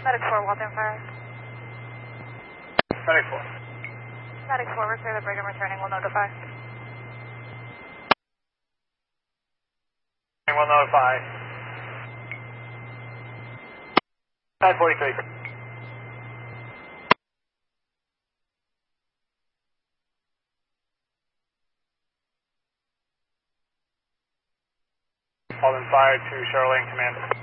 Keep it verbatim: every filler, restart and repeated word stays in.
Medic four, Waltham Fire. Medic four. Medic four, we're clear the Brigham returning, we'll notify. We'll notify. nine forty-three. Waltham Fire to Charlotte Command.